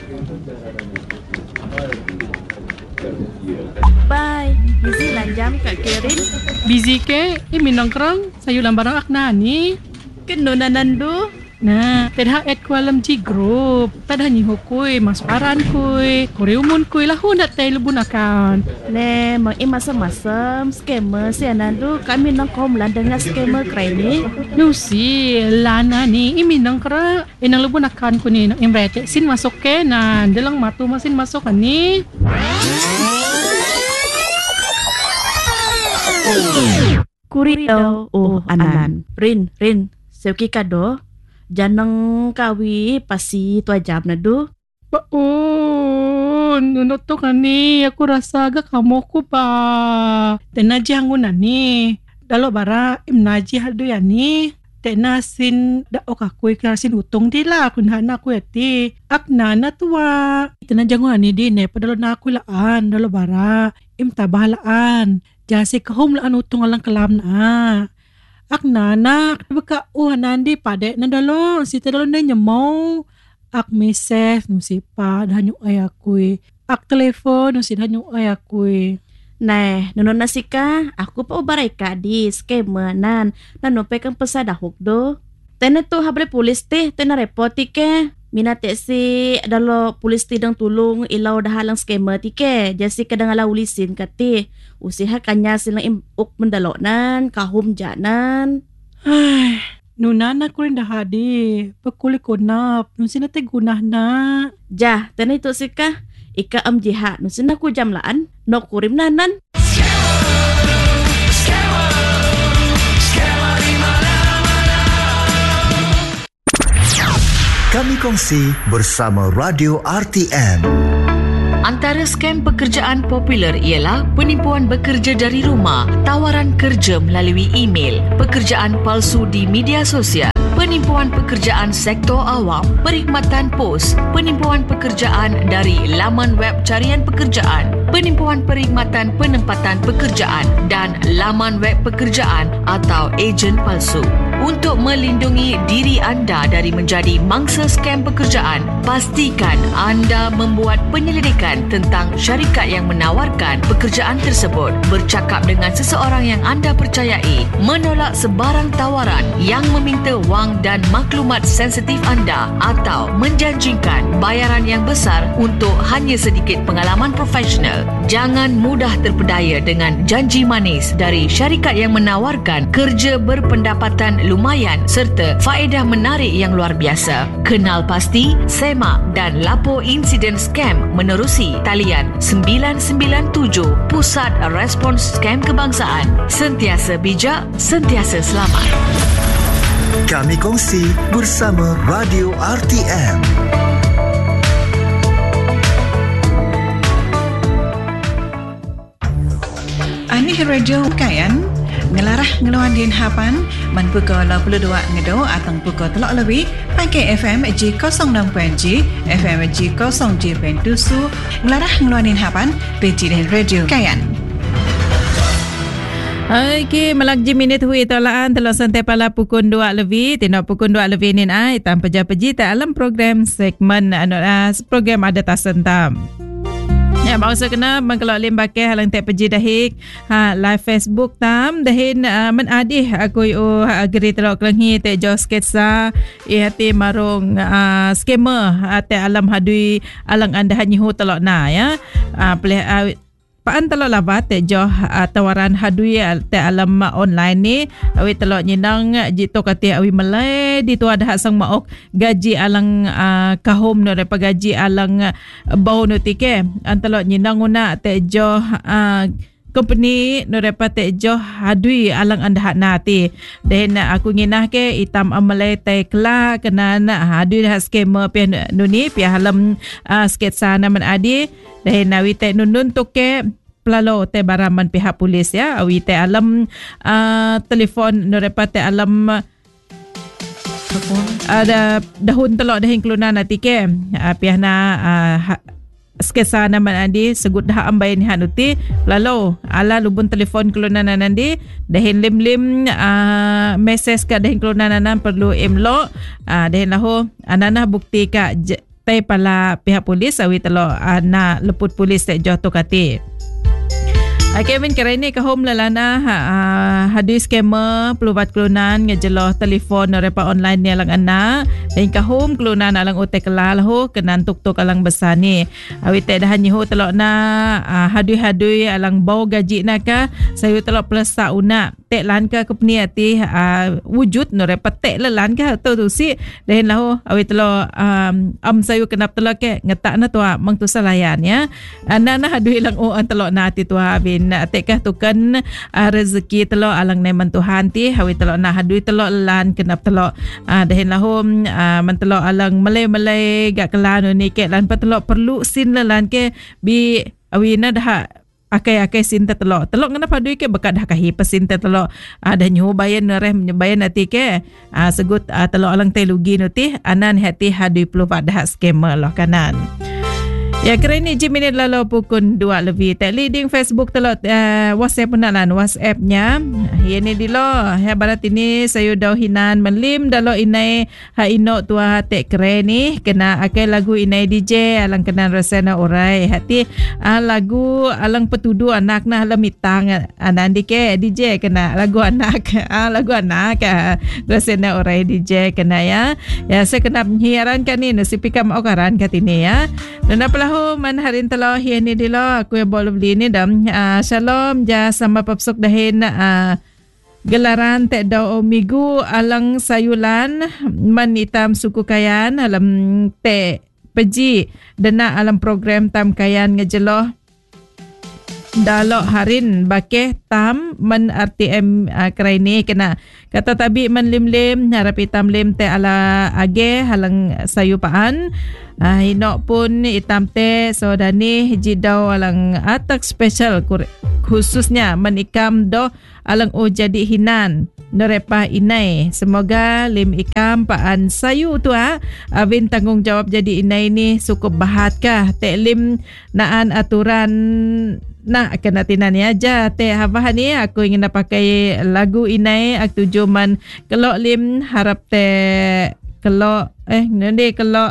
Bye. Busy lanjam Kak Kerin. Busy ke? Minangkrang sayu lambarang akna ni. Kenuna nandu. Nah, tadha at ko alam G group. Tadha ni hukui masuaran kui. Koreumon kui lahu nak tay lubun account. Ne, mang masam-masam scammer si nandu kami nang kom landanga scammer kray ni. Nusi, lana ni minangkra. Inang lubun account ko ni nang imrete sin masuk ke na dalang matu masin masuk ani. Kurito, anan. Rin, seuki kado. Janang kawi pasi tua jam na do. Baon, nunot to kani. Aku rasa agak kamu ko pa. Tenaji hangun ani. Dalo bara imnaji haldo yani. Tenasin da okakoy karasin utong dila kun hana ko eti. Akna na tuwa. Tenaji hangun ani di ne padalo na ako laan. Dalo bara imtabahalaan. Jasi kahom laan utong alang kalam na. Ak nanak, baka nandi pade na dalo, si tadalo na nyamaw. Ak meses, nusi pa, dahanyo ayakui. Ak telepon, nusi dahanyo ayakui. Nah, nuno nasika, aku pa ubaray ka di skemanan. Nanupay kang pasadahok do. Tena to habre pulis te, tena repoti ke. Minate si dalo pulis ti dang tulong ilaw dahalang skema ti ke. Jasi kadang ala ulisin ka ti. Usiha kanya silang imuk mendalonan, kahum janan. Ay, nunana ko rin dahadi. Pagkuli ko na, nusin na gunah na. Jah, tena ito sika. Ika jiha, nusin na ko jamlaan. No kurim nanan. Kami kongsi bersama Radio RTM. Antara skam pekerjaan popular ialah penipuan bekerja dari rumah, tawaran kerja melalui email, pekerjaan palsu di media sosial, penipuan pekerjaan sektor awam, perkhidmatan pos, penipuan pekerjaan dari laman web carian pekerjaan, penipuan perkhidmatan penempatan pekerjaan dan laman web pekerjaan atau ejen palsu. Untuk melindungi diri anda dari menjadi mangsa skam pekerjaan, pastikan anda membuat penyelidikan tentang syarikat yang menawarkan pekerjaan tersebut, bercakap dengan seseorang yang anda percayai, menolak sebarang tawaran yang meminta wang dan maklumat sensitif anda atau menjanjikan bayaran yang besar untuk hanya sedikit pengalaman profesional. Jangan mudah terpedaya dengan janji manis dari syarikat yang menawarkan kerja berpendapatan lumayan serta faedah menarik yang luar biasa. Kenal pasti, semak dan lapor insiden scam menerusi talian 997 Pusat Respons Scam Kebangsaan. Sentiasa bijak, sentiasa selamat. Kami kongsi bersama Radio RTM. Ani radio kayan ngelarah ngeluan din hapan man pukul 22 ngedo atang pukul 3 lebih pakai FM G06.G FM G07.2 ngelarah ngeluan din hapan peci din radio kayan. Okey, melakji minit hui tolaan telok santai pala pukul 2 lebih. Tindak pukul 2 lebih ni ai tanpa peji tak alam program segmen program ada tasentam. Ya, bangsa kena mengkelok lim bakai halang tak peji dahik live Facebook tam dahin menadih aku agri telok kelenghi te jo sketsa hati marung skema te alam hadui alang anda hanyihu telok na ya. Paan telok labat te jo tawaran hadui te alam online ni awi telok nyinang jito kati awi melai di tu ada sang maok gaji alang kahum no repa gaji alang bau no tike antelok nyinang una te jo company no repa te jo hadui alang anda nati den aku nginah ke itam amalai te kla kena hadui dah skema pe nuni pi halam sketsa naman adi den awi te nunun toke pelalo te baraman pihak polis ya awi te alam telefon no repa te alam ada dahun telok dahin kelunan natike pihna skesa naman andi segut dah ambay ni hanuti lalu ala lubun telefon kelunan nanandi dahin lim message ka dahin kelunan nan perlu emlo dahin lahu anana bukti ka tai pala pihak polis awi telo na leput polis tek joh tu kati. Kevin kerana ke home lalana hadis scammer pelubat kelunan ngejeloh telefon repa online ni alang anak dan ke home kelunan alang otek kelal ho kenan tuk-tuk alang besar ni awi tak dah nyiho telok na hadui-hadui alang bau gaji nak sayu telok plus sauna tek lan ke kepni ati wujud no repa tek lelan ke tu si dan lahu awi telok sayu kenap telok ke ngetak na tua mang tu salayan ya ana hadui lang o telok na ati tua bin atekah tukan rezeki telok alang neman Tuhan ti hawi telok na hadui telok lan kenap telok dahin lahum mentelok alang malay gak kelan ni ke lan petelok perlu sin lan ke bi awi na dah akai sin telok ngana padui ke bekat dah kahi pesin telok dah nyu bayan reh bayan ati ke segut telok alang telugi nu ti anan hati hadui pelu dah scammer loh kanan. Ya kerana je minit lalu pukul 2 lebih. Tak leading Facebook telot WhatsApp penalan WhatsApp-nya. Ya ni dilo. Ya barat ini saya dah hinan melim dalo inai ha ino tua tek keren ni kena akai lagu inai DJ alang kenan resena orai. Hati lagu alang petudu anak nah lemitang anandi ke DJ kena lagu anak. Lagu anak resena orai DJ kena ya. Ya saya kena hiaran kan ni nasipikam okaran kat ini ya. Dan apalah man harin talo hian ni dilo aku yang boleh beli ni dam shalom ja sama papsok dahin gelaran tek daw migu alang sayulan man itam suku kayan alam tek peji dena alam program tam kayan ngejeloh dalok harin bakeh tam men RTM kerai ni kena kata tabi men lim harap itam lim te ala age halang sayupaan hinok pun itam te so dani jidau alang atak special khususnya menikam do alang o jadi hinan nerepa inai semoga lim ikam paan sayu tu avin tanggung jawab jadi inai ni cukup bahat kah te lim naan aturan nah kena tinan ni aja teh habah ni aku ingin nak pakai lagu inai ak tuju man kelok lim harap teh kelok nanti kelok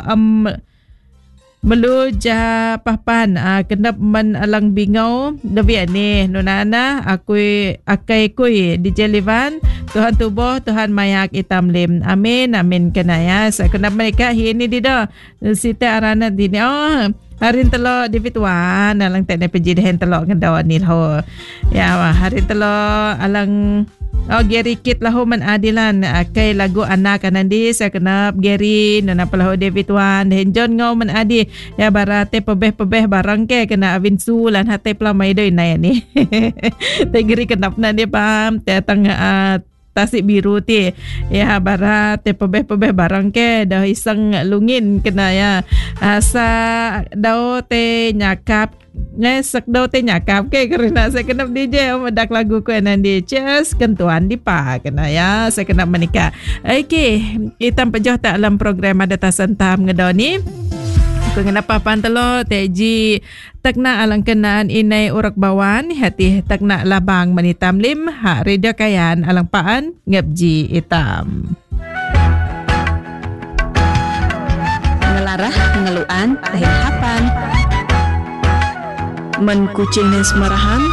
melu ja papan kenap man alang bingau lebih ni nunana aku akai kui di Jelivan Tuhan tubuh Tuhan mayak itam lim amin kena ya saya kenap mereka ini dida sita arana dini harin telok David Wan alang tak nak pergi dahin telok ngedawan ni lah ya harin telok alang Gary Kit lah man adilan kay lagu anak kanandi saya kenap Gary nana palah David Wan dahin John ngau man adi ya barate pebeh barang ke kena avinsu lan hate pelamai doi na ni te Gary kenap na dia pam te tang tasik biru ti ya barat te pebeh barang ke dah iseng lungin kena ya asa dau te nyakap sak dau te nyakap ke kerana saya kena DJ medak lagu ku nanti cheers kentuan di pa kena ya saya kena menikah okey itam pejoh tak dalam program ada tasan tam ngedau ni aku kenapa pantelo teji takna alang kenaan inai urak bawan hati takna labang manitam lim hak reda kayan alang paan ngabji itam ngelarah ngeluan dahin hapan men kucing dan semarahan